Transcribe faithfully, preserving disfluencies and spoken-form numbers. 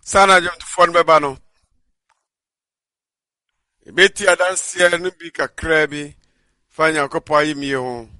Sana adwomtofoɔ no bɛba no, ebeti adanseɛ no bi kakra bi fa Nyankopɔn ayɛmie ho.